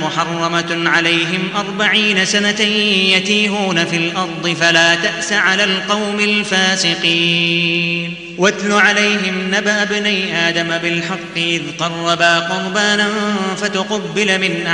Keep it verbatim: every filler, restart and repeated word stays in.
محرمة عليهم أربعين سنة يتيهون في الأرض فلا تأس على القوم الفاسقين. واتل عليهم نبأ ابني آدم بالحق إذ قربا قربانا فتقبل من